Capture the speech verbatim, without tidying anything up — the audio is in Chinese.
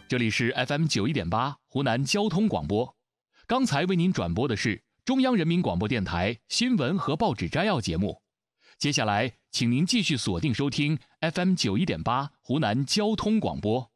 这里是 F M 九一点八湖南交通广播。刚才为您转播的是中央人民广播电台新闻和报纸摘要节目。接下来，请您继续锁定收听 F M 九一点八湖南交通广播。